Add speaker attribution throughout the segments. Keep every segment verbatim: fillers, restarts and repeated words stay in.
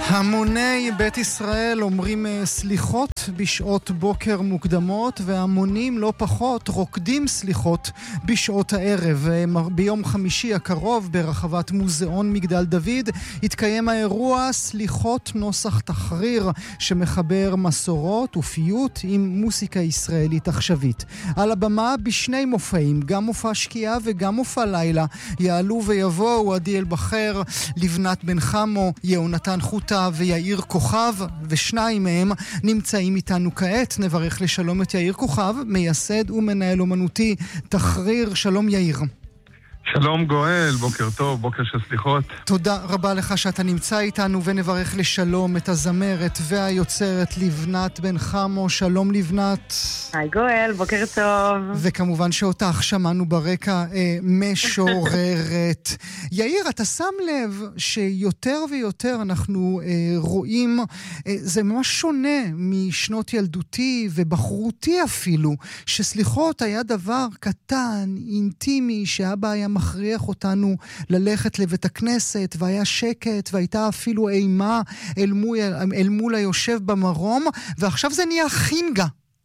Speaker 1: המוני בית ישראל אומרים סליחות בשעות בוקר מוקדמות, והמונים לא פחות רוקדים סליחות בשעות הערב. ביום חמישי הקרוב ברחבת מוזיאון מגדל דוד יתקיים האירוע סליחות נוסח תחריר, שמחבר מסורות ופיוט עם מוסיקה ישראלית עכשווית. על הבמה בשני מופעים, גם מופע שקיעה וגם מופע לילה, יעלו ויבואו עדי אלבחר, לבנת בן חמו, יהונתן חוטה ויאיר כוכב, ושניים מהם נמצאים איתנו כעת. נברך לשלום את יאיר כוכב, מייסד ומנהל אומנותי תחריר. שלום יאיר.
Speaker 2: שלום גואל, בוקר טוב, בוקר של סליחות.
Speaker 1: תודה רבה לך שאתה נמצא איתנו, ונברך לשלום את הזמרת והיוצרת לבנת בן חמו. שלום לבנת.
Speaker 3: היי גואל, בוקר טוב.
Speaker 1: וכמובן שאותך שמענו ברקע אה, משוררת. יאיר, אתה שם לב שיותר ויותר אנחנו אה, רואים, אה, זה ממש שונה משנות ילדותי ובחרותי אפילו, שסליחות היה דבר קטן, אינטימי, שאבא היה מכריח אותנו ללכת לבית הכנסת, והיה שקט, והייתה אפילו אימה אל מול, אל מול היושב במרום, ועכשיו זה נהיה חינגה.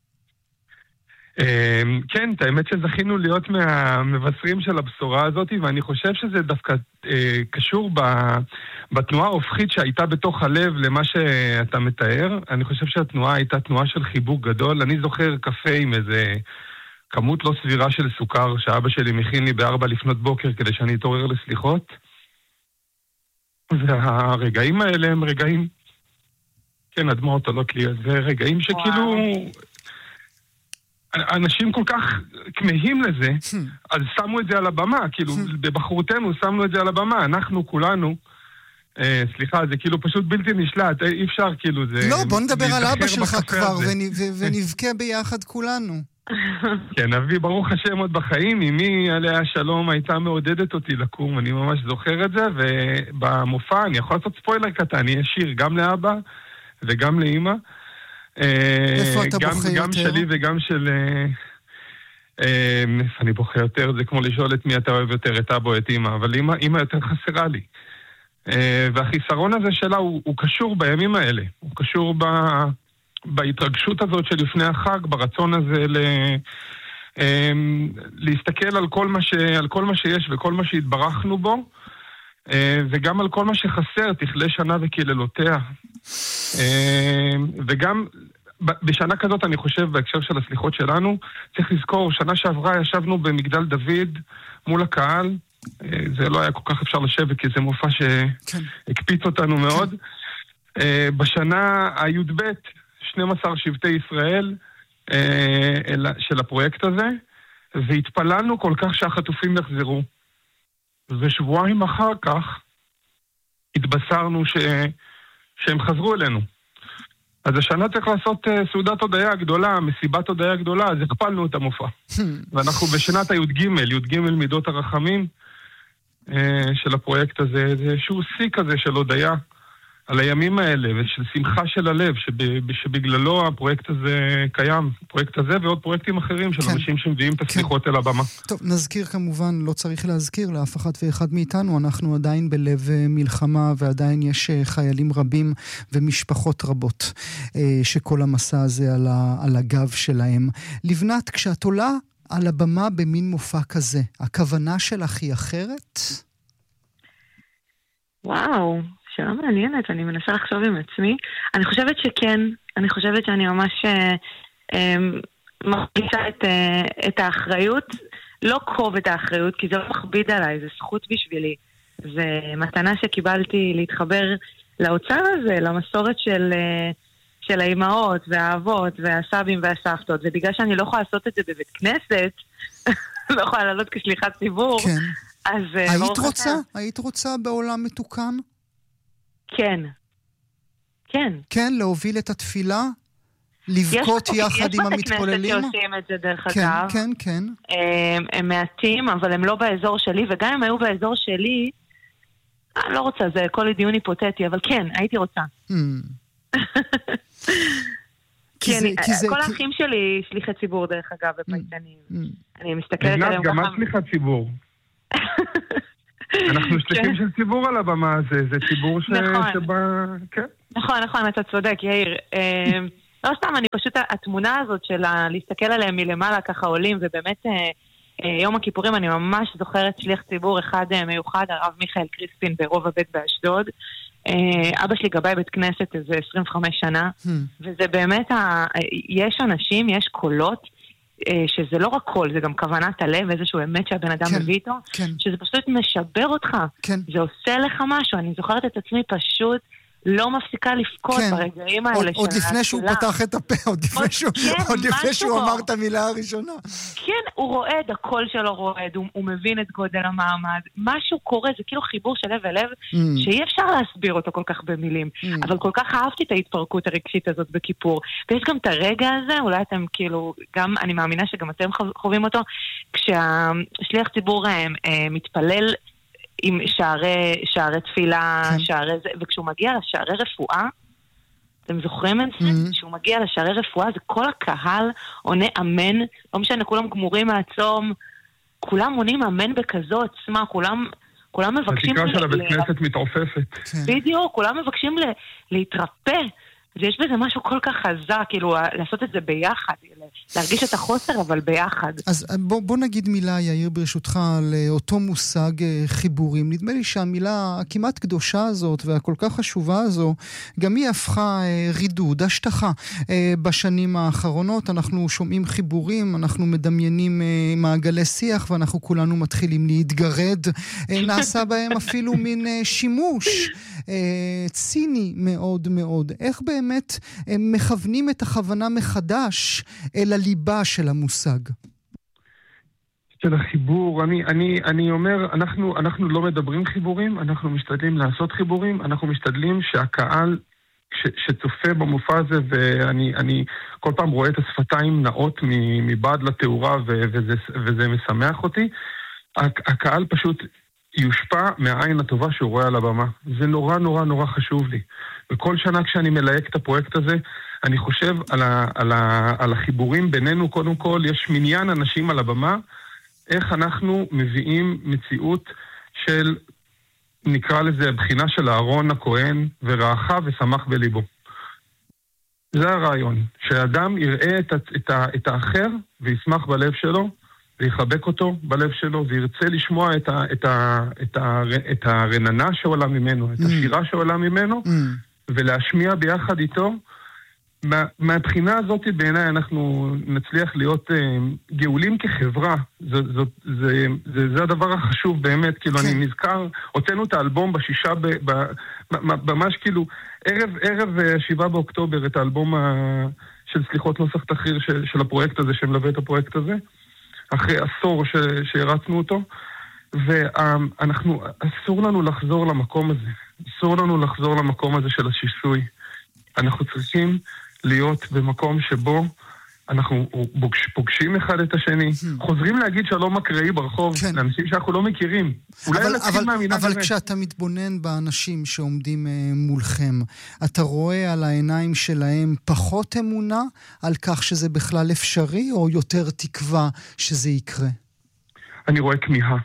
Speaker 2: כן, האמת שזכינו להיות מהמבשרים של הבשורה הזאת, ואני חושב שזה דווקא קשור בתנועה ההופכית שהייתה בתוך הלב למה שאתה מתאר. אני חושב שהתנועה הייתה תנועה של חיבוק גדול. אני זוכר קפה עם איזה כמות לא סבירה של סוכר שאבא שלי מכין לי בארבע לפנות בוקר כדי שאני אתעורר לסליחות. והרגעים האלה הם רגעים, כן, הדמעות עולות לי, זה רגעים שכאילו אנשים כל כך כמהים לזה, אז שמו את זה על הבמה, כאילו בבחורתנו שמנו את זה על הבמה, אנחנו כולנו, אה, סליחה, זה כאילו פשוט בלתי נשלט, אי אפשר כאילו זה...
Speaker 1: לא, בוא נדבר על אבא שלך כבר ונבכה ביחד כולנו.
Speaker 2: כן, אבי ברוך השם עוד בחיים, אמי עליה השלום הייתה מעודדת אותי לקום, אני ממש זוכר את זה, ובמופע אני יכול לעשות ספוילר קטן, יש שיר גם לאבא וגם לאמא.
Speaker 1: איפה אתה
Speaker 2: גם,
Speaker 1: בוכה
Speaker 2: גם
Speaker 1: יותר?
Speaker 2: שלי וגם של... איפה אני בוכה יותר? זה כמו לשאול את מי אתה אוהב יותר, את אבא או את אמא, אבל אמא, אמא יותר חסרה לי. והחיסרון הזה שלה הוא, הוא קשור בימים האלה, הוא קשור ב... בהתרגשות הזאת של לפני החג, ברצון הזה ל... להסתכל על כל מה ש... על כל מה שיש וכל מה שהתברכנו בו, וגם על כל מה שחסר, תכלה שנה וקללותיה. וגם בשנה כזאת אני חושב, בהקשר של הסליחות שלנו, צריך לזכור, שנה שעברה ישבנו במגדל דוד מול הקהל, זה לא היה כל כך אפשר לשבת, כי זה מופע שהקפיץ אותנו מאוד. בשנה הי"ב, שנים עשר שבטי ישראל של הפרויקט הזה, והתפללנו כל כך שהחטופים יחזרו. ושבועיים אחר כך התבשרנו ש... שהם חזרו אלינו. אז השנה צריך לעשות uh, סעודת הודיה גדולה, מסיבת הודיה גדולה, אז הכפלנו את המופע. ואנחנו בשנת הי"ג, י"ג מידות הרחמים uh, של הפרויקט הזה, זה איזשהו שיא כזה של הודיה על הימים האלה, ושל שמחה של הלב, שב, שבגללו הפרויקט הזה קיים, הפרויקט הזה ועוד פרויקטים אחרים של כן. אנשים שמביאים את הסליחות כן. אל הבמה.
Speaker 1: טוב, נזכיר כמובן, לא צריך להזכיר לאף אחת ואחד מאיתנו, אנחנו עדיין בלב מלחמה, ועדיין יש חיילים רבים ומשפחות רבות, שכל המסע הזה על, ה, על הגב שלהם. לבנת, כשאת עולה על הבמה במין מופע כזה, הכוונה שלך היא אחרת?
Speaker 3: וואו, שאלה מעניינת, אני מנסה לחשוב עם עצמי. אני חושבת שכן, אני חושבת שאני ממש אה, אה, מרגישה את, אה, את האחריות, לא קוב את האחריות, כי זה לא מכביד עליי, זה זכות בשבילי. זה מתנה שקיבלתי להתחבר לאוצר הזה, למסורת של, אה, של האימהות והאבות והסבים והסבתות, ובגלל שאני לא יכולה לעשות את זה בבית כנסת, לא יכולה לעלות כשליחת ציבור,
Speaker 1: כן.
Speaker 3: אז...
Speaker 1: היית רוצה? אתה... היית רוצה בעולם מתוקן?
Speaker 3: כן. כן.
Speaker 1: כן, להוביל את התפילה? לבכות יחד עם המתפוללים?
Speaker 3: יש בתי כנסת שעושים את זה דרך
Speaker 1: כן,
Speaker 3: אגב.
Speaker 1: כן, כן.
Speaker 3: הם, הם מעטים, אבל הם לא באזור שלי, וגם אם היו באזור שלי, אני לא רוצה, זה כל דיון היפותטי, אבל כן, הייתי רוצה. כן, כל האחים שלי שליחי ציבור דרך אגב בפייטנים. אני מסתכלת עליהם
Speaker 2: גם את שליחת ציבור. אנחנו שליחים של ציבור על הבמה הזה, זה ציבור שבא...
Speaker 3: נכון, נכון, אתה צודק, יאיר. לא סתם, אני פשוט, התמונה הזאת של להסתכל עליהם מלמעלה ככה עולים, ובאמת יום הכיפורים אני ממש זוכרת שליח ציבור אחד מיוחד, הרב מיכאל קריספין ברובע ב' באשדוד. אבא שלי גבאי בית כנסת איזה עשרים וחמש שנה, וזה באמת, יש אנשים, יש קולות, שזה לא רק קול, זה גם כוונת הלב, איזשהו אמת שהבן אדם מביא איתו, שזה פשוט משבר אותך, זה עושה לך משהו, אני זוכרת את עצמי פשוט, לא מפסיקה לפקוד ברגעים האלה.
Speaker 1: עוד לפני שהוא פתח את הפה, עוד לפני שהוא אמר את המילה הראשונה.
Speaker 3: כן, הוא רועד, הקול שלו רועד, הוא מבין את גודל המעמד. משהו קורה, זה כאילו חיבור של לב אל לב, שאי אפשר להסביר אותו כל כך במילים. אבל כל כך אהבתי את ההתפרקות הרגשית הזאת בכיפור. ויש גם את הרגע הזה, אולי אתם כאילו, גם, אני מאמינה שגם אתם חווים אותו, כשהשליח ציבור מתפלל, עם שערי, שערי תפילה, כן. שערי זה, וכשהוא מגיע לשערי רפואה, אתם זוכרים את זה? Mm-hmm. כשהוא מגיע לשערי רפואה, זה כל הקהל עונה אמן, לא משנה, כולם גמורים מהצום, כולם עונים אמן בכזו עצמה, כולם, כולם מבקשים...
Speaker 2: התקרה של הבית כנסת מתעופפת.
Speaker 3: כן. בדיוק, כולם מבקשים ל, להתרפא, ויש בזה משהו כל כך חזק, כאילו, לעשות את זה ביחד, להרגיש את החוסר, אבל ביחד.
Speaker 1: אז בוא, בוא נגיד מילה, יאיר, ברשותך, על אותו מושג חיבורים. נדמה לי שהמילה הכמעט קדושה הזאת, והכל כך חשובה הזו, גם היא הפכה רידוד, השטחה. בשנים האחרונות אנחנו שומעים חיבורים, אנחנו מדמיינים מעגלי שיח, ואנחנו כולנו מתחילים להתגרד. נעשה בהם אפילו מין שימוש ציני מאוד מאוד. איך באמת מכוונים את הכוונה מחדש אל הליבה של המושג?
Speaker 2: של החיבור, אני, אני, אני אומר, אנחנו, אנחנו לא מדברים חיבורים, אנחנו משתדלים לעשות חיבורים, אנחנו משתדלים שהקהל ש, שצופה במופע הזה, ואני, אני כל פעם רואה את השפתיים נאות מבעד לתאורה, ו, וזה, וזה משמח אותי, הקהל פשוט יושפע מהעין הטובה שהוא רואה על הבמה. זה נורא נורא נורא חשוב לי. וכל שנה כשאני מלהק את הפרויקט הזה, אני חושב על, ה, על, ה, על החיבורים בינינו. קודם כל, יש מניין אנשים על הבמה, איך אנחנו מביאים מציאות של, נקרא לזה, בחינה של אהרון הכהן, ורעך ושמח בליבו. זה הרעיון, שהאדם יראה את, את, את האחר וישמח בלב שלו, ויחבק אותו בלב שלו, וירצה לשמוע את, ה, את, ה, את, ה, את הרננה שעולה ממנו, את השירה שעולה ממנו, ולהשמיע ביחד איתו. מה, מהבחינה הזאת בעיניי אנחנו נצליח להיות uh, גאולים כחברה. זה, זה, זה, זה, זה הדבר החשוב באמת. כאילו אני נזכר, הוצאנו את האלבום בשישה, ב, ב, ממש כאילו, ערב, ערב שבעה באוקטובר, את האלבום ה, של סליחות נוסח תחריר של, של הפרויקט הזה, שמלווה את הפרויקט הזה, אחרי עשור ש, שהרצנו אותו, ואנחנו, אסור לנו לחזור למקום הזה. אסור לנו לחזור למקום הזה של השיסוי. אנחנו צריכים להיות במקום שבו אנחנו פוגשים אחד את השני, חוזרים להגיד שלום אקראי ברחוב, כן. לאנשים שאנחנו לא מכירים.
Speaker 1: אבל, אבל, אבל כשאתה מתבונן באנשים שעומדים מולכם, אתה רואה על העיניים שלהם פחות אמונה על כך שזה בכלל אפשרי, או יותר תקווה שזה יקרה?
Speaker 2: אני רואה כמיהה.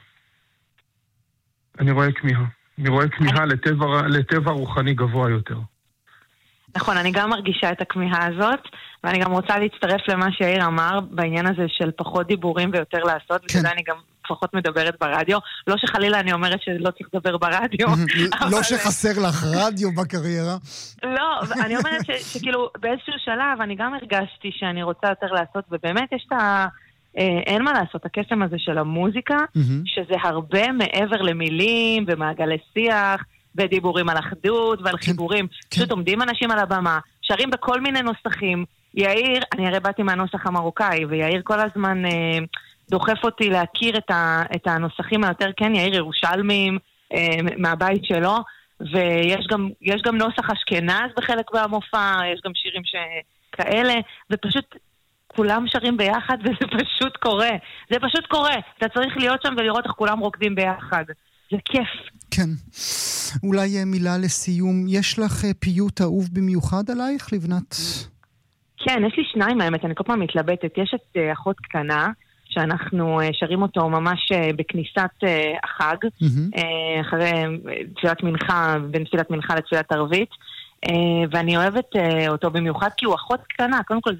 Speaker 2: אני רואה כמיהה. אני רואה כמיהה לטבע, לטבע רוחני גבוה יותר.
Speaker 3: נכון, אני גם מרגישה את הכמיהה הזאת, ואני גם רוצה להצטרף למה שיאיר אמר בעניין הזה של פחות דיבורים ויותר לעשות, כן. וכזה אני גם פחות מדברת ברדיו. לא שחלילה אני אומרת שלא צריך לדבר ברדיו.
Speaker 1: לא שחסר לך רדיו בקריירה.
Speaker 3: לא, אני אומרת ש, שכאילו באיזשהו שלב אני גם הרגשתי שאני רוצה יותר לעשות, ובאמת יש את ה... אין מה לעשות, הקסם הזה של המוזיקה, שזה הרבה מעבר למילים ומעגלי שיח, ודיבורים על אחדות ועל חיבורים. פשוט עומדים אנשים על הבמה, שרים בכל מיני נוסחים. יאיר, אני הרי באתי מהנוסח המרוקאי, ויאיר כל הזמן אה, דוחף אותי להכיר את, ה, את הנוסחים היותר, כן, יאיר ירושלמים אה, מהבית שלו, ויש גם, יש גם נוסח אשכנז בחלק מהמופע, יש גם שירים שכאלה, ופשוט כולם שרים ביחד, וזה פשוט קורה. זה פשוט קורה. אתה צריך להיות שם ולראות איך כולם רוקדים ביחד. זה כיף.
Speaker 1: כן. אולי מילה לסיום. יש לך פיוט אהוב במיוחד עלייך, לבנת?
Speaker 3: כן, יש לי שניים האמת, אני כל פעם מתלבטת. יש את אחות קטנה, שאנחנו שרים אותו ממש בכניסת החג, אחרי תפילת מנחה, בין תפילת מנחה לתפילת ערבית, ואני אוהבת אותו במיוחד כי הוא אחות קטנה, קודם כל